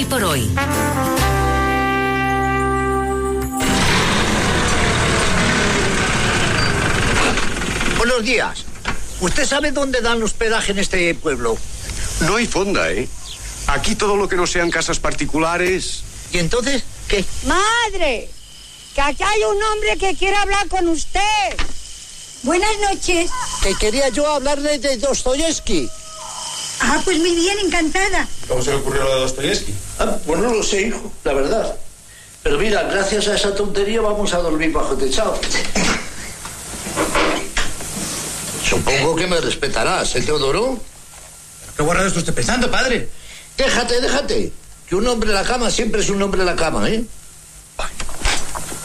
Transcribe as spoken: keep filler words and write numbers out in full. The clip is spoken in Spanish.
Hoy por hoy. Buenos días. ¿Usted sabe dónde dan hospedaje en este pueblo? No hay fonda, ¿eh? Aquí todo lo que no sean casas particulares... ¿Y entonces qué? ¡Madre! Que aquí hay un hombre que quiere hablar con usted. Buenas noches. Que quería yo hablarle de Dostoyevsky. Ah, pues muy bien, encantada. ¿Cómo se le ocurrió lo de Dostoyevsky? Ah, pues no lo sé, hijo, la verdad. Pero mira, gracias a esa tontería vamos a dormir bajo techado. Supongo que me respetarás, ¿eh, Teodoro? ¿Qué guarrado está usted pensando, padre? Déjate, déjate. Que un hombre en la cama siempre es un hombre en la cama, ¿eh?